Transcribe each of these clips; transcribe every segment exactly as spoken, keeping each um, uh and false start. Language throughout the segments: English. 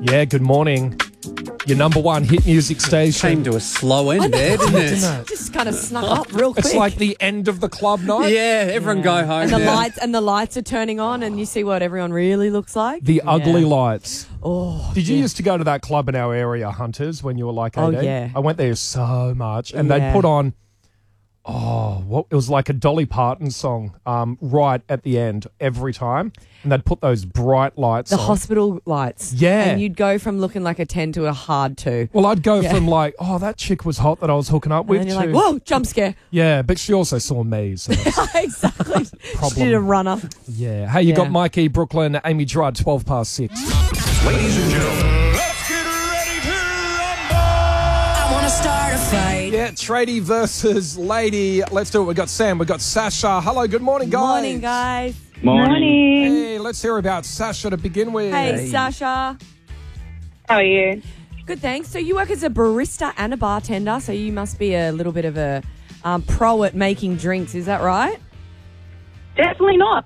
Yeah, good morning. Your number one hit music station. Came to a slow end there, didn't it? Just kind of snuck up real quick. It's like the end of the club night. Yeah, everyone go home and the now. lights and the lights are turning on, and you see what everyone really looks like. The Yeah. ugly lights. Oh, Did you yeah. used to go to that club in our area, Hunters, when you were like eighteen? Oh, yeah. I went there so much. And Yeah. they'd put on, oh, what it was like a Dolly Parton song um, right at the end every time. And they'd put those bright lights the on. hospital lights? Yeah. and you'd go from looking like a ten to a hard two. Well, I'd go Yeah. from like, oh, that chick was hot that I was hooking up with. And you're to- like, whoa, jump scare. Yeah, but she also saw me. So that's- Exactly. Problem. She did a runner. yeah. Hey, you Yeah. got Mikey, Brooklyn, Amy Drudd, twelve past six. Ladies and gentlemen, let's get ready to rumble. I want to start a fight. Yeah, Tradie versus Lady. Let's do it. We've got Sam. We've got Sasha. Hello, good morning, guys. Morning, guys. Morning. Hey, let's hear about Sasha to begin with. Hey, Sasha. How are you? Good, thanks. So you work as a barista and a bartender, so you must be a little bit of a um, pro at making drinks. Is that right? Definitely not.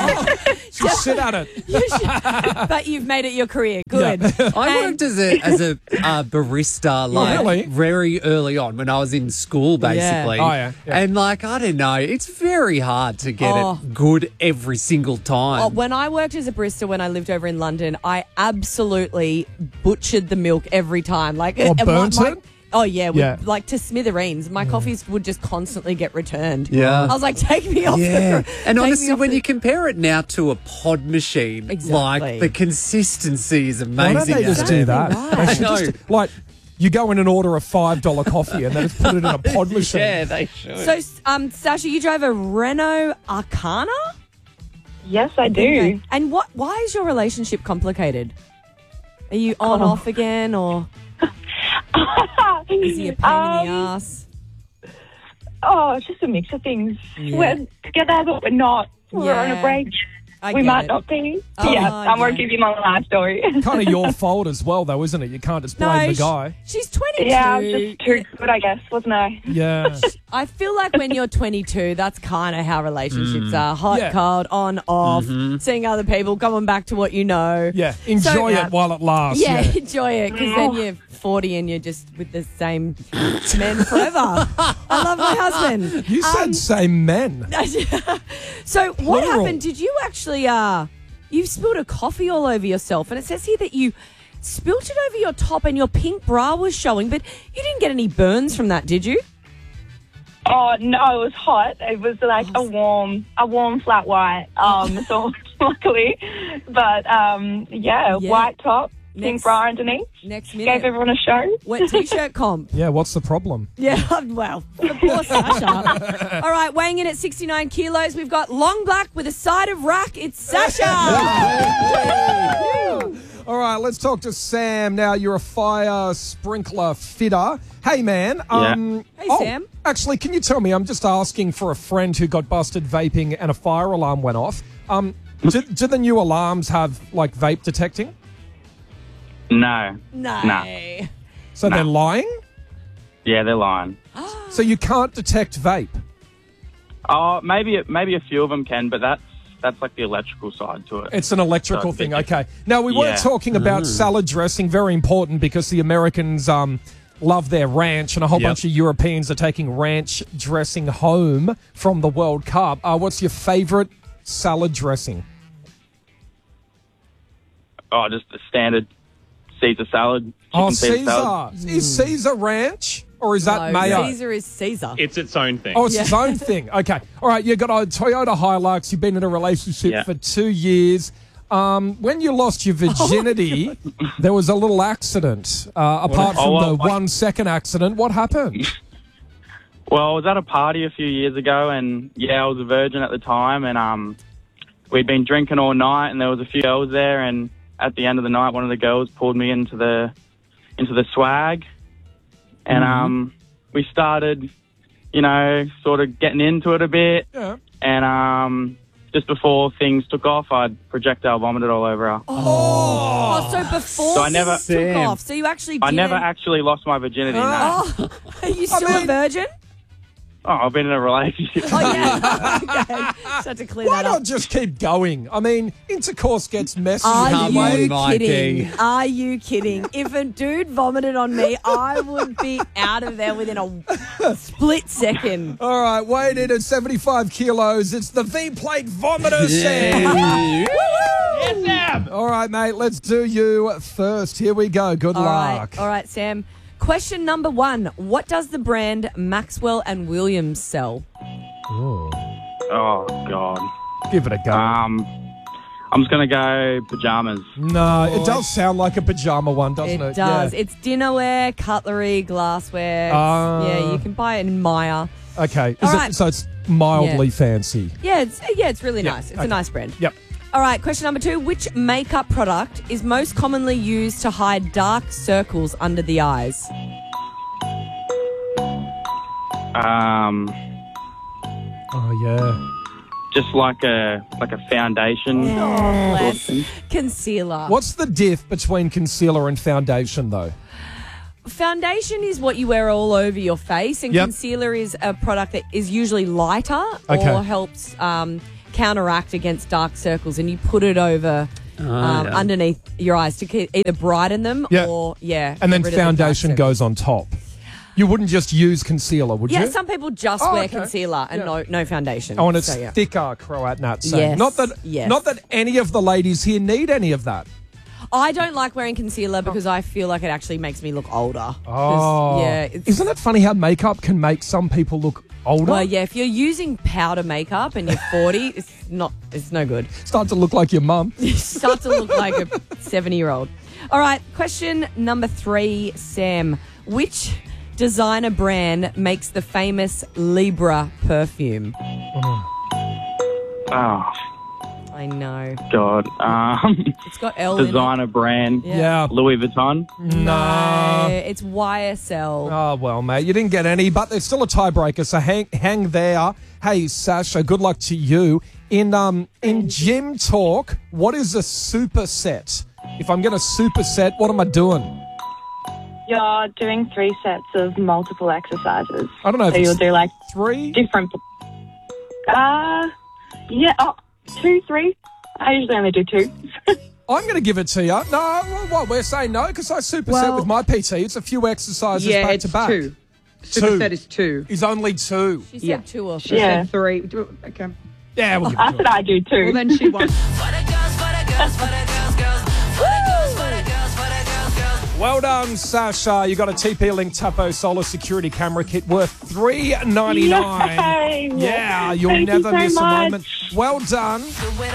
Just sit at it. You should, but you've made it your career. Good. I And- worked as a as a uh, barista like really? very early on when I was in school, basically. Oh, yeah, yeah. And like I don't know, it's very hard to get Oh. it good every single time. Oh, when I worked as a barista when I lived over in London, I absolutely butchered the milk every time. Like, Or uh, my- burnt my- it? Oh yeah, we- Yeah. like to smithereens. My coffees would just constantly get returned. Yeah. I was like, take me off. Yeah, the, and take me honestly, off when the- you compare it now to a pod machine, Exactly. like the consistency is Why amazing. don't they just do that? Exactly They right. should I know. just, like, you go in and order a five dollar coffee and then just put it in a pod machine. Yeah, they should. So, um, Sasha, you drive a Renault Arcana. Yes, I do. Okay. And what? Why is your relationship complicated? Are you on Oh. off again, or is he a pain in the Um, ass? Oh, it's just a mix of things. Yeah. We're together, but we're not. We're on Yeah. a break. I we get might it. not be. Oh, yeah, I won't yeah. give you my life story. Kind of your fault as well, though, isn't it? You can't just blame the sh- guy. she's twenty-two. yeah, I was just too good, I guess, wasn't I? Yeah. I feel like when you're twenty-two, that's kind of how relationships are. Hot, Yeah. cold, on, off, seeing other people, coming back to what you know. Yeah. Enjoy So- it while it lasts. Yeah, Yeah. enjoy it, because then you're forty and you're just with the same men forever. I love my husband. You said Um, same men. So what Plural. happened? Did you actually, uh, you spilled a coffee all over yourself, and it says here that you spilt it over your top and your pink bra was showing, but you didn't get any burns from that, did you? Oh no, it was hot. It was like a warm, a warm flat white. Um, so luckily, but um, yeah, Yeah. white top, pink Next- bra underneath. Next Gave minute, everyone a show. wet t-shirt comp. Yeah, what's the problem? Yeah, well, the poor Sasha. All right, weighing in at sixty-nine kilos, we've got long black with a side of rack. It's Sasha. All right, let's talk to Sam now. You're a fire sprinkler fitter. Hey, man. Um, Hey, oh, Sam. Actually, can you tell me? I'm just asking for a friend who got busted vaping and a fire alarm went off. Um, do, do the new alarms have, like, vape detecting? No. No. Nah. So they're lying? Yeah, they're lying. So you can't detect vape? Oh, maybe maybe a few of them can, but that's that's like the electrical side to it. It's an electrical So thing. it's- Okay. Now, we weren't Yeah. talking about salad dressing. Very important because the Americans um, love their ranch, and a whole Yep. bunch of Europeans are taking ranch dressing home from the World Cup. Uh, what's your favourite salad dressing? Oh, just the standard Caesar salad. Chicken Oh, Caesar Caesar. salad. Is Caesar ranch or is that No, mayo? Caesar is Caesar. It's its own thing. Oh, it's its own thing. Okay. All right. You've got a Toyota Hilux. You've been in a relationship Yeah. for two years. Um, when you lost your virginity, there was a little accident. Uh, apart Oh, from well, the I- one second accident, what happened? Well, I was at a party a few years ago, and yeah, I was a virgin at the time, and um, we'd been drinking all night, and there was a few girls there, and at the end of the night, one of the girls pulled me into the into the swag, and um, we started, you know, sort of getting into it a bit, Yeah. and um, just before things took off, I'd projectile vomited all over her. Oh, so before So I never- things took Sam. off, so you actually I didn't... never actually lost my virginity. no. Oh, are you still mean- a virgin? Oh, I've been in a relationship. Oh, yeah. Okay. Just had to clear Why that up. not just keep going? I mean, intercourse gets messy. Are Come you on, Mikey. kidding? Are you kidding? If a dude vomited on me, I would be out of there within a split second. All right, weighed in at seventy-five kilos. It's the V-plate vomiter, Sam. Yes, Sam. All right, mate, let's do you first. Here we go. Good All right, luck. all right, Sam. Question number one. What does the brand Maxwell and Williams sell? Oh, God. Give it a go. Um, I'm just going to go pajamas. no, it does sound like a pajama one, doesn't it? It does. Yeah. It's dinnerware, cutlery, glassware. It's- Ah. yeah, you can buy it in Maya. Okay, All Is it- right. so it's mildly Yeah. fancy. Yeah, it's yeah, it's really Yeah, nice. It's okay. a nice brand. Yep. All right, question number two. Which makeup product is most commonly used to hide dark circles under the eyes? Um, Oh, yeah. just like a like a foundation. Oh, bless. Concealer. What's the diff between concealer and foundation, though? Foundation is what you wear all over your face, and Yep. concealer is a product that is usually lighter Okay. or helps um, counteract against dark circles, and you put it over um, yeah. underneath your eyes to ke- either brighten them Yeah. or, yeah. And then get rid of the dark foundation circles. goes on top. You wouldn't just use concealer, would Yeah, you? some people just Oh, wear okay. concealer and Yeah. no no foundation. Oh, and it's So, yeah. thicker, Croat Nat saying. Yes, Not that, yes. not that any of the ladies here need any of that. I don't like wearing concealer because I feel like it actually makes me look older. 'Cause, Oh, yeah. It's, Isn't it funny how makeup can make some people look older? Well, yeah, if you're using powder makeup and you're forty, it's not, it's no good. Start to look like your mum. You start to look like a seventy-year-old. All right, question number three, Sam. Which designer brand makes the famous Libra perfume? Oh, I know. God. Um, It's got L in it. designer brand. Yeah. Louis Vuitton. No. Uh, it's Y S L. Oh, well, mate, you didn't get any, but there's still a tiebreaker, so hang hang there. Hey, Sasha, good luck to you. In um in gym talk, what is a superset? If I'm going to superset, what am I doing? You're doing three sets of multiple exercises. I don't know if So you'll it's do like three. different. Uh, yeah, oh, two, three. I usually only do two. I'm going to give it to you. No, well, what, we're saying no because I superset Well- with my P T. It's a few exercises Yeah, back it's to back. two. Two. Superset is two. Is only two. She said Yeah. two or She three. Yeah. said three. Do- Okay. Yeah, we'll give I it to said her. I do two. Well, then she won. Well done, Sasha. You got a T P Link Tapo Solar Security Camera Kit worth three ninety-nine. Yay! Yeah, you'll Thank you never so miss a much. moment. Well done.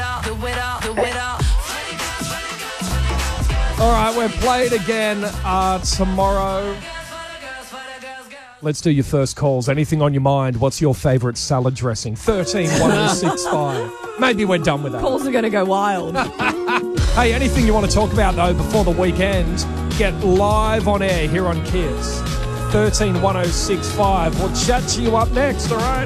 All right, we're played again uh, tomorrow. Let's do your first calls. Anything on your mind? What's your favourite salad dressing? thirteen one oh six five. Maybe we're done with that. Calls are going to go wild. Hey, anything you want to talk about, though, before the weekend, get live on air here on Kids. thirteen one oh six five. We'll chat to you up next, all right?